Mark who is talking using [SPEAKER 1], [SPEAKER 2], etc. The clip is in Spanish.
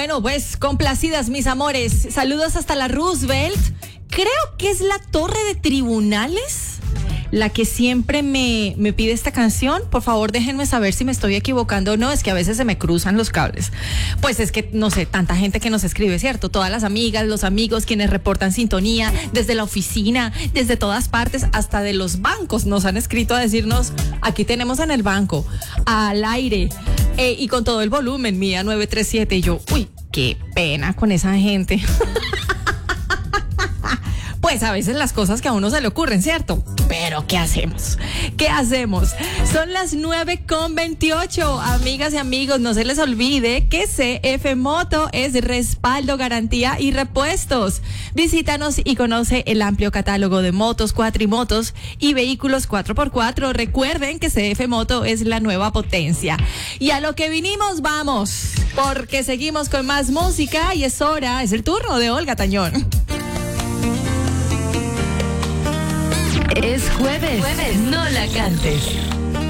[SPEAKER 1] Bueno, pues complacidas, mis amores. Saludos hasta la Roosevelt. Creo que es la Torre de Tribunales la que siempre me pide esta canción. Por favor, déjenme saber si me estoy equivocando o no. Es que a veces se me cruzan los cables. Pues es que, no sé, tanta gente que nos escribe, ¿cierto? Todas las amigas, los amigos, quienes reportan sintonía, desde la oficina, desde todas partes, hasta de los bancos nos han escrito a decirnos, aquí tenemos en el banco, al aire, y con todo el volumen, Mía 937. Y yo, uy, qué pena con esa gente. Pues a veces las cosas que a uno se le ocurren, ¿cierto? Pero ¿qué hacemos? ¿Qué hacemos? Son las 9:28. Amigas y amigos, no se les olvide que CF Moto es respaldo, garantía y repuestos. Visítanos y conoce el amplio catálogo de motos, cuatrimotos y vehículos 4x4. Recuerden que CF Moto es la nueva potencia. Y a lo que vinimos, vamos, porque seguimos con más música y es el turno de Olga Tañón.
[SPEAKER 2] Es jueves, no la cantes.